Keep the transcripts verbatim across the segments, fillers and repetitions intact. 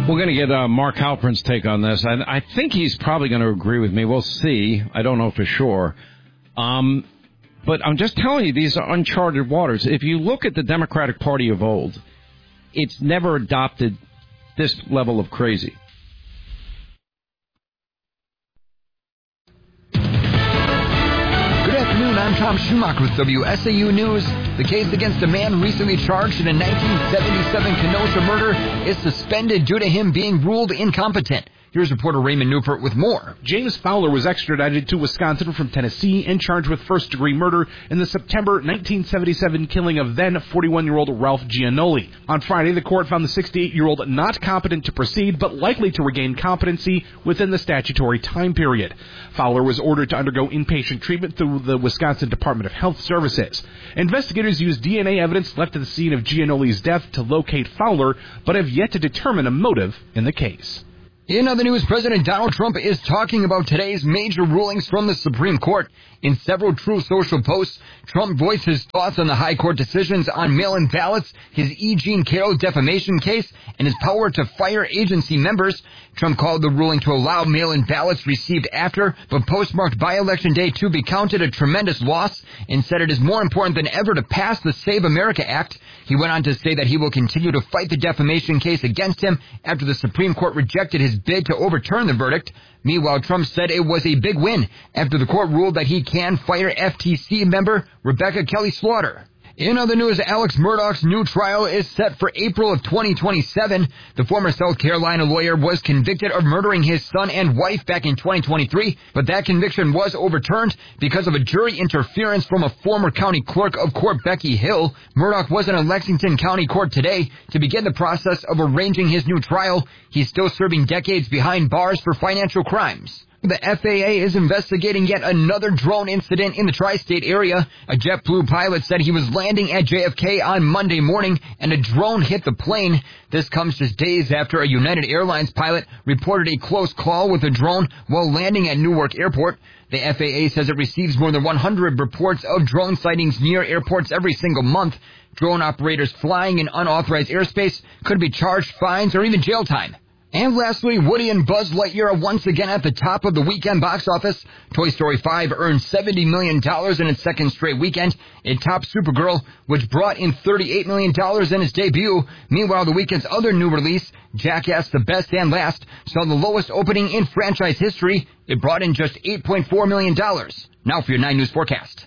We're going to get uh, Mark Halperin's take on this. I, I think he's probably going to agree with me. We'll see. I don't know for sure. Um, but I'm just telling you, these are uncharted waters. If you look at the Democratic Party of old, it's never adopted this level of crazy. Good afternoon, I'm Tom Schumacher with W S A U News. The case against a man recently charged in a nineteen seventy-seven Kenosha murder is suspended due to him being ruled incompetent. Here's reporter Raymond Newport with more. James Fowler was extradited to Wisconsin from Tennessee and charged with first-degree murder in the September nineteen seventy-seven killing of then forty-one-year-old Ralph Giannoli. On Friday, the court found the sixty-eight-year-old not competent to proceed, but likely to regain competency within the statutory time period. Fowler was ordered to undergo inpatient treatment through the Wisconsin Department of Health Services. Investigators used D N A evidence left at the scene of Giannoli's death to locate Fowler, but have yet to determine a motive in the case. In other news, President Donald Trump is talking about today's major rulings from the Supreme Court. In several Truth Social posts, Trump voiced his thoughts on the high court decisions on mail-in ballots, his E. Jean Carroll defamation case, and his power to fire agency members. Trump called the ruling to allow mail-in ballots received after but postmarked by Election Day to be counted a tremendous loss and said it is more important than ever to pass the Save America Act. He went on to say that he will continue to fight the defamation case against him after the Supreme Court rejected his bid to overturn the verdict. Meanwhile, Trump said it was a big win after the court ruled that he can fire F T C member Rebecca Kelly Slaughter. In other news, Alex Murdaugh's new trial is set for April of twenty twenty-seven. The former South Carolina lawyer was convicted of murdering his son and wife back in twenty twenty-three, but that conviction was overturned because of a jury interference from a former county clerk of court, Becky Hill. Murdaugh wasn't in Lexington County Court today to begin the process of arranging his new trial. He's still serving decades behind bars for financial crimes. The F A A is investigating yet another drone incident in the tri-state area. A JetBlue pilot said he was landing at J F K on Monday morning and a drone hit the plane. This comes just days after a United Airlines pilot reported a close call with a drone while landing at Newark Airport. The F A A says it receives more than one hundred reports of drone sightings near airports every single month. Drone operators flying in unauthorized airspace could be charged fines or even jail time. And lastly, Woody and Buzz Lightyear are once again at the top of the weekend box office. Toy Story five earned seventy million dollars in its second straight weekend. It topped Supergirl, which brought in thirty-eight million dollars in its debut. Meanwhile, the weekend's other new release, Jackass The Best and Last, saw the lowest opening in franchise history. It brought in just eight point four million dollars. Now for your nine News forecast.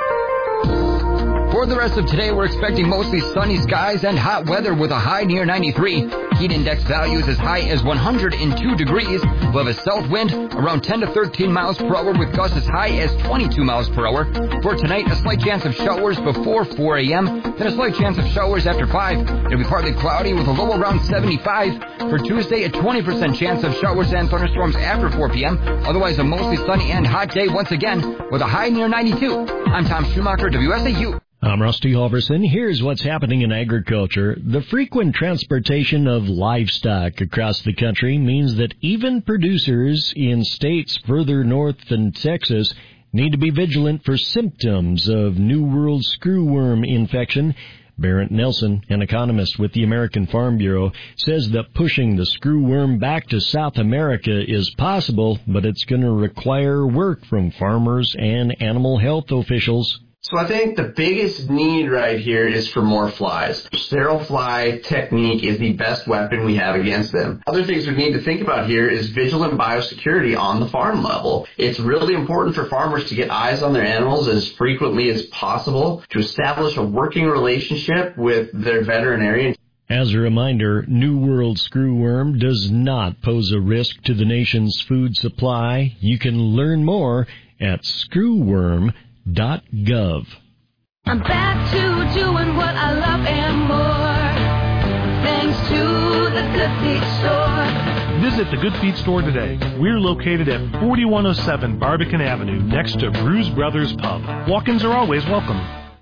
For the rest of today, we're expecting mostly sunny skies and hot weather with a high near ninety-three. Heat index values as high as one hundred two degrees. We'll have a south wind around ten to thirteen miles per hour with gusts as high as twenty-two miles per hour. For tonight, a slight chance of showers before four a.m., then a slight chance of showers after five. It'll be partly cloudy with a low around seventy-five. For Tuesday, a twenty percent chance of showers and thunderstorms after four p.m. Otherwise, a mostly sunny and hot day once again with a high near ninety-two. I'm Tom Schumacher, W S A U. I'm Rusty Halverson. Here's what's happening in agriculture. The frequent transportation of livestock across the country means that even producers in states further north than Texas need to be vigilant for symptoms of New World screwworm infection. Barrett Nelson, an economist with the American Farm Bureau, says that pushing the screwworm back to South America is possible, but it's going to require work from farmers and animal health officials. So I think the biggest need right here is for more flies. Sterile fly technique is the best weapon we have against them. Other things we need to think about here is vigilant biosecurity on the farm level. It's really important for farmers to get eyes on their animals as frequently as possible to establish a working relationship with their veterinarian. As a reminder, New World screwworm does not pose a risk to the nation's food supply. You can learn more at screwworm dot gov. I'm back to doing what I love and more, thanks to the Good Feet Store. Visit the Good Feet Store today. We're located at forty-one oh seven Barbican Avenue, next to Bruise Brothers Pub. Walk-ins are always welcome.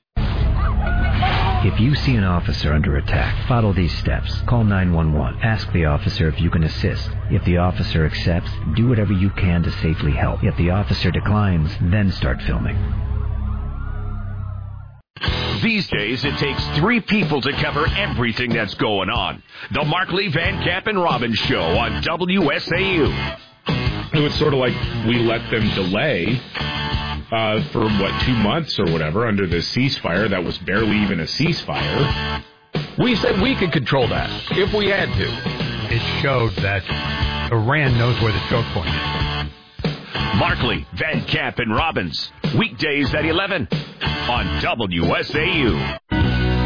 If you see an officer under attack, follow these steps. Call nine one one. Ask the officer if you can assist. If the officer accepts, do whatever you can to safely help. If the officer declines, then start filming. These days, it takes three people to cover everything that's going on. The Markley, Van Camp, and Robbins Show on W S A U. It was sort of like we let them delay uh, for, what, two months or whatever under the ceasefire that was barely even a ceasefire. We said we could control that if we had to. It showed that Iran knows where the choke point is. Markley, Van Camp, and Robbins. Weekdays at eleven on W S A U.